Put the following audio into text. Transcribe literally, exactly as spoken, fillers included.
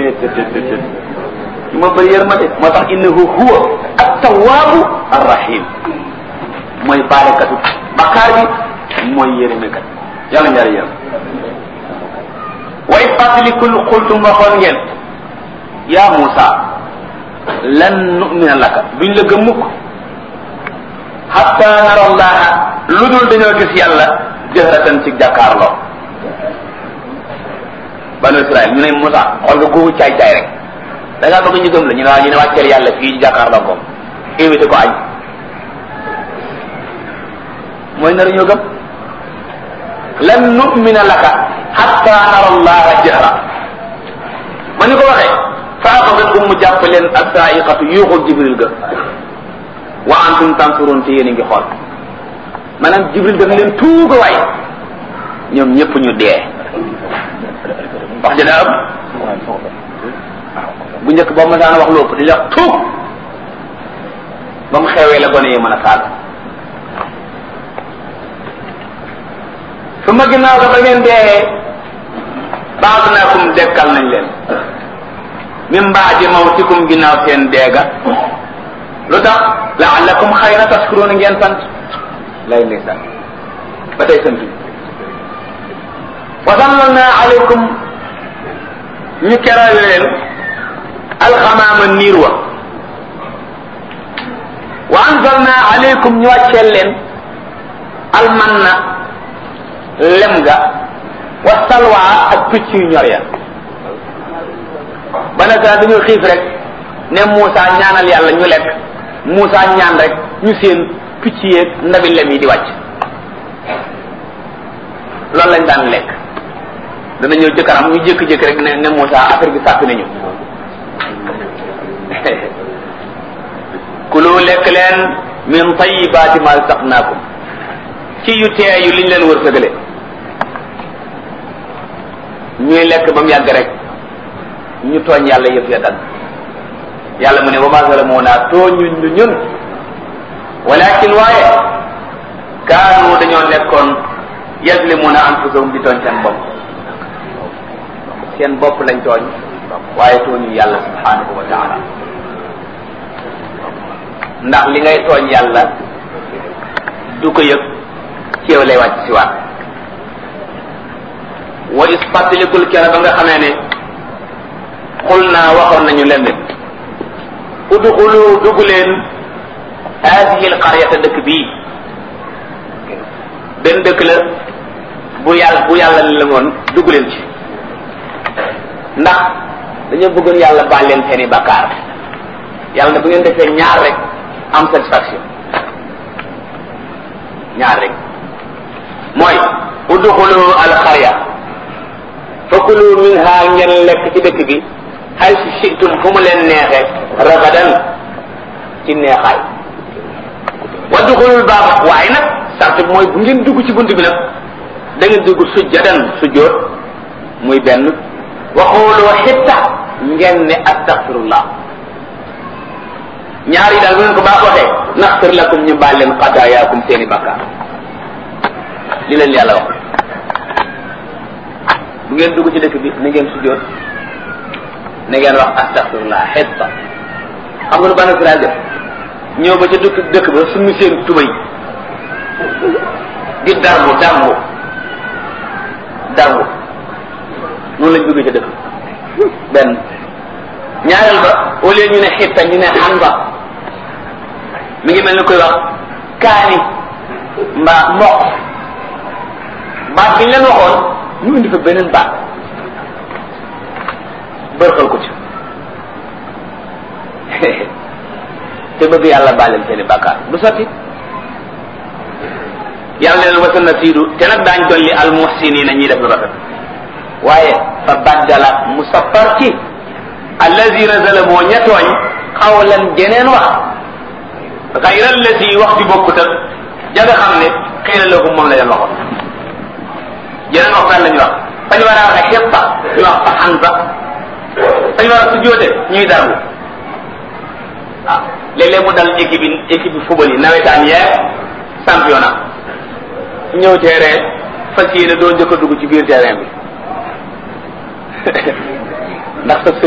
ci ma bëri yërmande moo tax innahu huwa at-tawwaabu ar-rahim mooy baalekatu bakkaar bi mooy yërëmekat yàlla ñaari yërëm wa fàttalikul xultum waxoon ngeen yaa Muusa lan nu'mina laka duñ la gëm mukk hatta nara Allaha lu dul dañoo gis yàlla jahratan ci jàkkaarloo banu Israël ñu ne Muusa xool nga googu caay caay rek da ngaa bëgg ñu gëm la ñu ne waa ñu ne wàcceel yàlla fii jàkkaarloo ko invité ko añ mooy nar ñoo gëm lan nu'mina laka hatta nara Allaha jahra ma ni ko waxee fa axadatkum mu jàpp leen as-saa'iqatu yuuxul Jibril ga wa antum tanzurun te yéen a ngi xool maanaam Jibril daf leen tuuga waay ñoom ñëpp ñu dee wax ja daa am bu njëkk boo ma daan wax lu ëpp di la tuug ba mu xewee la gone yi mën a saaga su ma ginnaaw ga ba ngeen dee ba'athnaakum dekkal nañ leen min ba'di mawtikum ginnaaw seen deega lu tax la'allakum xayra tashkuruna ngeen sant lay ndeysaan ba tey sant wa zallalna alaykum ñu keral leen alxamaama niir wa wa anzalna alaykum ñu wàcceel leen almanna lem ga wa salwa ak picc yu ñor ya ba naka dañoo xiif rek ne Muusa ñaanal yàlla ñu lekk Muusa ñaan rek ñu seen picc yeeg ndabi lem yi di wàcc loolu lañ daan lekk dana ñëw jëkkaram ñu jékki-jékki rek ne ne Muusa affaire bi sàppi nañu kulu lekk leen min tayyibaati ma razaqnaakum ci yu teeyu liñ leen wërsëgale ñuy lekk ba mu yàgg rek ñu tooñ yàlla yëf ya dal yàlla mu ne wa ma zalamuuna tooñuñ ñu ñun walakin waaye kaanu dañoo nekkoon yazlimuuna anfusahum di tooñ seen bopp seen bopp lañ tooñ waaye tooñu yàlla subhanahu wa taala ndax li ngay tooñ yàlla du ko yëg ci yow lay wàcc si waat wa is fàttalikul kera ba nga xamee ne xul naa waxoon nañu leen ne udxulu dugg leen haadihi alqaryata dëkk bii benn dëkk la bu yàlla bu yàlla la ngoon dugg leen ci ndax dañoo bëggoon yàlla baal leen seeni bakkaar yàlla ne bu ngeen defee ñaar rek am satisfaction ñaar rek mooy udxulu alqarya fakulu minha ngeen lekk ci dëkk bi haysu shi'tum fu mu leen neexee ragadan ci neexaay wa duxulul baab waaye nag sart bi mooy bu ngeen dugg ci bunt bi nag da ngeen dugg sujjadan sujjóot muy benn waxooloo xitta ngeen ne astaghfirullah ñaar yi daal bu ngeen ko baax waxee naxfir lakum ñu baal leen xataayaakum seeni bakkaar li leen yàlla wax bu ngeen dugg ci dëkk bi na ngeen sujjóot na ngeen wax astaghfirullah xitta xam nga lu Banu Israël def ñëw ba ca dëkk dëkk ba suñu seen tubay di darbu darbu darbu noonu lañ bëgg ca dëkk benn ñaareel ba au lieu ñu ne xitta ñu ne xamba mi ngi mel ni koy wax kaani mbaa mboq baat bi ñu leen waxoon ñu indi fa beneen baat bërxal ko ci te bëgg yàlla bàlleel seeni bàkkaar du sotti yàlla leen wasa na siidu te nag daañ dolli al muhsiniina ñuy def lu rafet waaye fa baddala mu sappar ci allazina zalamoo ña tooñ xawlan jeneen wax xayra allazi wax di bokkut ak ja nga xam ne xëy na loogu moom la leen waxoon jeneen wax lan la ñu wax fañu war a waxe xetta ñu wax fa xansa fañu war a sujjóote ñuy darbu ah léeg-léeg mu dal équipe yi équipe yi football yi nawetaan yeeg championnat ñëw terrain fas yéene doo njëkk a dugg ci biir terrain bi ndax sa